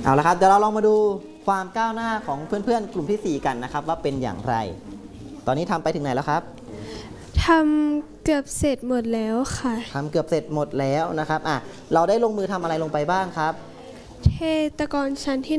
เอาละครับเดี๋ยวเราลองมาดูความก้าวหน้าของเพื่อนๆกลุ่มที่4กันนะครับว่าเป็นอย่างไรตอนนี้ทำไปถึงไหนแล้วครับทำเกือบเสร็จหมดแล้วค่ะทำเกือบเสร็จหมดแล้วนะครับเราได้ลงมือทำอะไรลงไปบ้างครับเทตะกอนชั้นที่